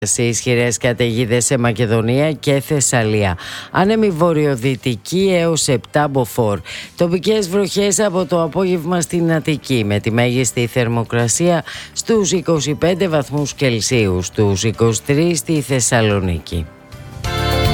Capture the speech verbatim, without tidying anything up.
Σε ισχυρές καταιγίδες σε Μακεδονία και Θεσσαλία. Άνεμη βορειοδυτική έως επτά μποφόρ. Τοπικές βροχές από το απόγευμα στην Αττική, με τη μέγιστη θερμοκρασία στους είκοσι πέντε βαθμούς Κελσίου, στους είκοσι τρεις στη Θεσσαλονίκη.